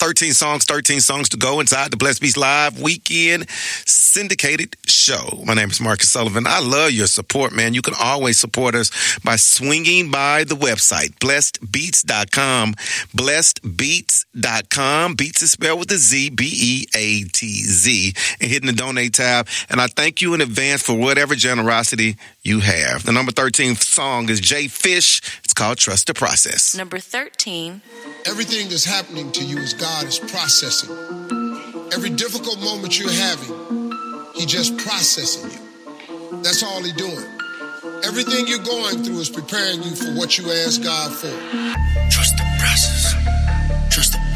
13 songs to go inside the Blessed Beats Live Weekend syndicated show. My name is Marcus Sullivan. I love your support, man. You can always support us by swinging by the website, blessedbeats.com. Blessedbeats.com. Beats is spelled with a Z, B-E-A-T-Z, and hitting the donate tab. And I thank you in advance for whatever generosity you have. The number 13 song is Jay Fish. It's called Trust the Process. Number 13. Everything that's happening to you is God is processing. Every difficult moment you're having, He just processing you. That's all He doing. Everything you're going through is preparing you for what you ask God for. Trust the process. Trust the